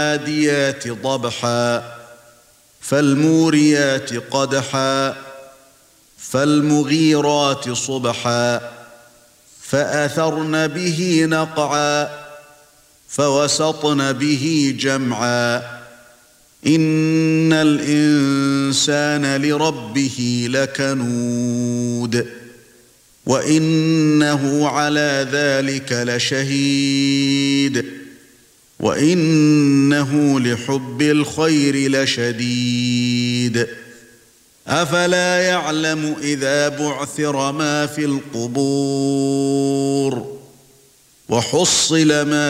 فالعاديات ضبحا فالموريات قدحا فالمغيرات صبحا فأثرن به نقعا فوسطن به جمعا إن الإنسان لربه لكنود وإنه على ذلك لشهيد وإنه لحب الخير لشديد أفلا يعلم إذا بعثر ما في القبور وحصل ما